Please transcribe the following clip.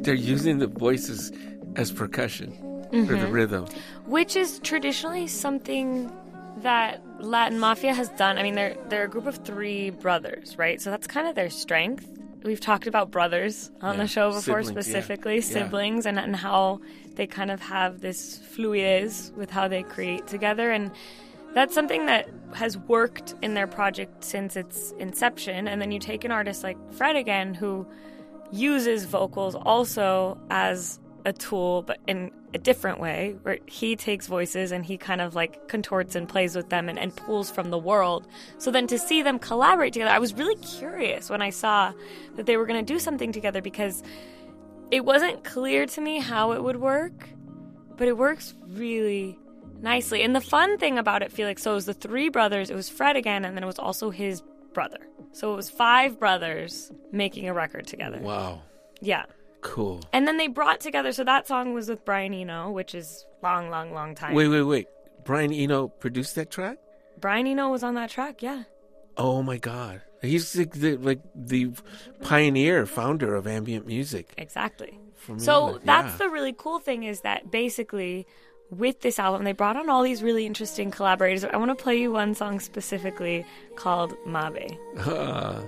they're using the voices as percussion for the rhythm. Which is traditionally something that Latin Mafia has done. I mean, they're a group of 3 brothers, right? So that's kind of their strength. We've talked about brothers on the show before, Siblings, siblings, and how they kind of have this fluidez with how they create together. And that's something that has worked in their project since its inception. And then you take an artist like Fred again, who uses vocals also as a tool, but in a different way, where he takes voices and he kind of like contorts and plays with them and pulls from the world. So then to see them collaborate together, I was really curious when I saw that they were going to do something together, because it wasn't clear to me how it would work, but it works really nicely. And the fun thing about it, Felix, so it was the 3 brothers, it was Fred again, and then it was also his brother. So it was 5 brothers making a record together. Wow. Yeah. Cool. And then they brought together, so that song was with Brian Eno, which is long time. Wait. Brian Eno produced that track? Brian Eno was on that track, yeah. Oh my God. He's the pioneer, founder of ambient music. Exactly. So that's the really cool thing, is that basically with this album, they brought on all these really interesting collaborators. I want to play you one song specifically called Mabe.